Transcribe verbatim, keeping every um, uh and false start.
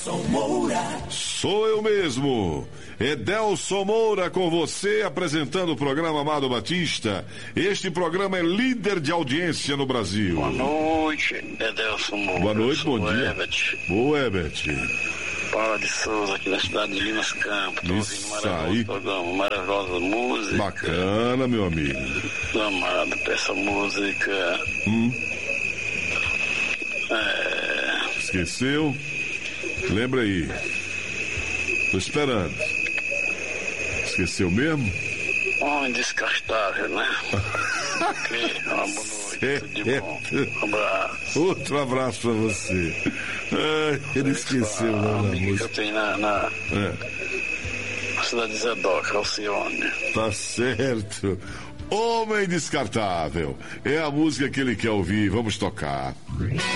Sou eu mesmo, Edelson Moura, com você, apresentando o programa Amado Batista. Este programa é líder de audiência no Brasil. Boa noite, Edelson Moura. Boa noite, bom dia. Herbert. Boa, Herbert. Paula de Souza, aqui da cidade de Limas Campos. Tô ouvindo maravilhoso programa, maravilhosa música. Bacana, meu amigo. Amado, peça música. Hum. É... Esqueceu? Lembra aí. Tô esperando. Esqueceu mesmo? Homem descartável, né? Ok, uma boa noite, tudo de bom. Um abraço. Outro abraço pra você. Ai, ele esqueceu a lá na música música. que eu tenho na, na, É. na cidade de Zedoca, Alcione. Tá certo. Homem descartável. É a música que ele quer ouvir. Vamos tocar.